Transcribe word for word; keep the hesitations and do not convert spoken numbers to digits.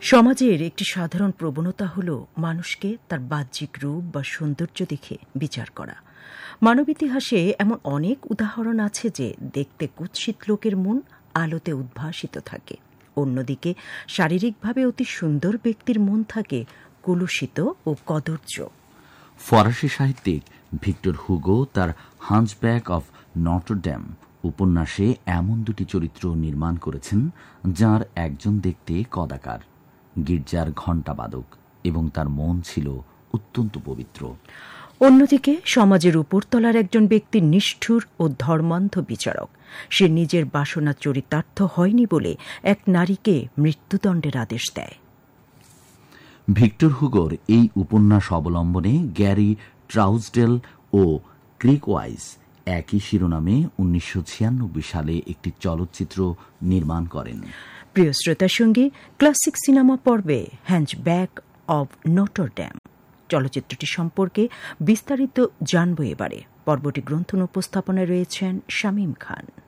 সমাজের একটি সাধারণ প্রবণতা হল মানুষকে তার বাহ্যিক রূপ বা সৌন্দর্য দেখে বিচার করা। মানব ইতিহাসে এমন অনেক উদাহরণ আছে যে দেখতে কুৎসিত লোকের মন আলোতে উদ্ভাসিত থাকে, অন্যদিকে শারীরিকভাবে অতি সুন্দর ব্যক্তির মন থাকে কলুষিত ও কদর্য। ফরাসি সাহিত্যিক ভিক্টর হুগো তার হাঞ্চব্যাক অফ নটর ডেম উপন্যাসে এমন দুটি চরিত্র নির্মাণ করেছেন, যার একজন দেখতে কদাকার, গির্জার ঘণ্টাবাদক, এবং তার মন ছিল অত্যন্ত পবিত্র। অন্যদিকে সমাজের উপরতলার একজন ব্যক্তি নিষ্ঠুর ও ধর্মান্ধ বিচারক। সে নিজের বাসনা চরিতার্থ হয়নি বলে এক নারীকে মৃত্যুদণ্ডের আদেশ দেয়। ভিক্টর হুগোর এই উপন্যাস অবলম্বনে গ্যারি ট্রাউজডেল ও ক্রিকওয়াইজ একই শিরোনামে উনিশশো ছিয়ানব্বই সালে একটি চলচ্চিত্র নির্মাণ করেন। প্রিয় শ্রোতা সঙ্গী, ক্লাসিক সিনেমা পর্বে হ্যাঞ্চব্যাক অব নটর ডেম চলচ্চিত্রটি সম্পর্কে বিস্তারিত জানব এবারে। পর্বটি গ্রন্থন উপস্থাপনায় রয়েছেন শামীম খান।